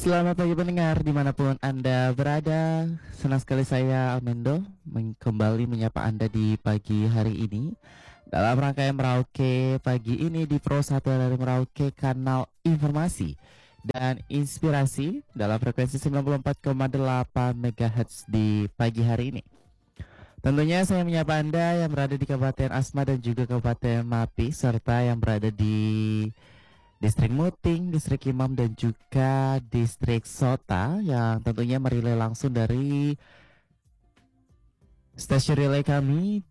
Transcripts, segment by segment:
Selamat pagi pendengar dimanapun Anda berada. Senang sekali saya Almendo kembali menyapa Anda di pagi hari ini dalam rangkaian Merauke pagi ini di Pro 1 dari Merauke, kanal informasi dan inspirasi dalam frekuensi 94,8 MHz di pagi hari ini. Tentunya saya menyapa Anda yang berada di Kabupaten Asma dan juga Kabupaten Mapi, serta yang berada di Distrik Muting, Distrik Imam, dan juga Distrik Sota yang tentunya merilai langsung dari stasiun relay kami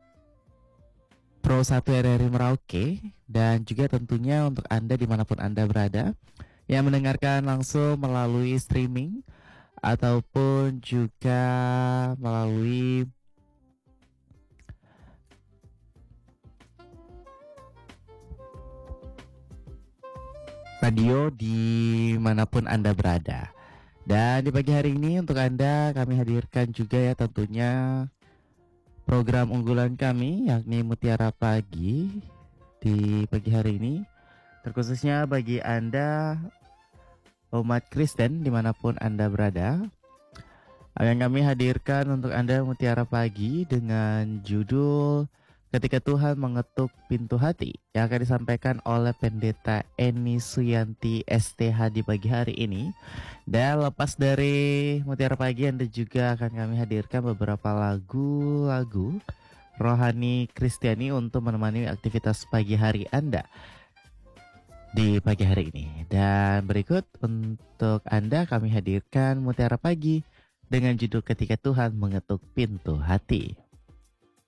Pro 1 RRI Merauke, dan juga tentunya untuk Anda dimanapun Anda berada yang mendengarkan langsung melalui streaming ataupun juga melalui radio dimanapun Anda berada. Dan di pagi hari ini untuk Anda kami hadirkan juga ya tentunya program unggulan kami, yakni Mutiara Pagi di pagi hari ini. Terkhususnya bagi Anda umat Kristen dimanapun Anda berada, akan kami hadirkan untuk Anda Mutiara Pagi dengan judul Ketika Tuhan Mengetuk Pintu Hati, yang akan disampaikan oleh Pendeta Eni Suyanti STH di pagi hari ini. Dan lepas dari Mutiara Pagi, Anda juga akan kami hadirkan beberapa lagu-lagu rohani Kristiani untuk menemani aktivitas pagi hari Anda di pagi hari ini. Dan berikut untuk Anda kami hadirkan Mutiara Pagi dengan judul Ketika Tuhan Mengetuk Pintu Hati.